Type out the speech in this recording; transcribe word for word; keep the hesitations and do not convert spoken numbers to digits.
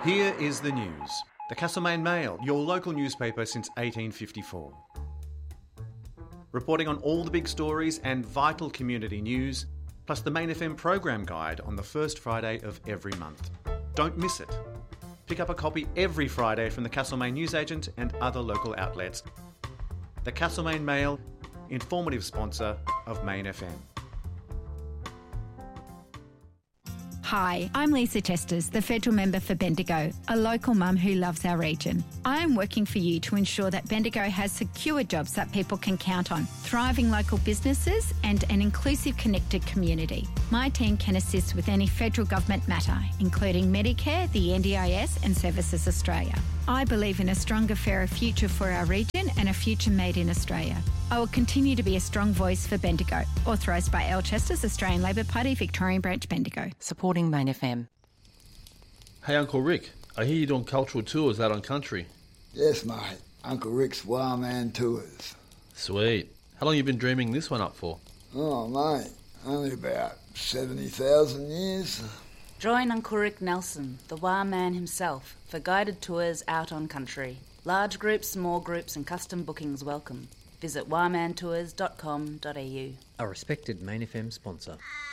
Here is the news. The Castlemaine Mail, your local newspaper since eighteen fifty-four. Reporting on all the big stories and vital community news, plus the Main F M program guide on the first Friday of every month. Don't miss it. Pick up a copy every Friday from the Castlemaine newsagent and other local outlets. The Castlemaine Mail, informative sponsor of Main F M. Hi, I'm Lisa Chesters, the Federal Member for Bendigo, a local mum who loves our region. I am working for you to ensure that Bendigo has secure jobs that people can count on, thriving local businesses and an inclusive, connected community. My team can assist with any federal government matter, including Medicare, the N D I S and Services Australia. I believe in a stronger, fairer future for our region and a future made in Australia. I will continue to be a strong voice for Bendigo. Authorised by Al Chesters, Australian Labor Party, Victorian Branch, Bendigo. Supporting Main F M. Hey, Uncle Rick, I hear you're doing cultural tours out on country. Yes, mate. Uncle Rick's Wildman Tours. Sweet. How long you been dreaming this one up for? Oh, mate, only about seventy thousand years. Join Uncle Rick Nelson, the Wa man himself, for guided tours out on country. Large groups, small groups and custom bookings welcome. Visit wa man tours dot com dot a u. A respected Main F M sponsor.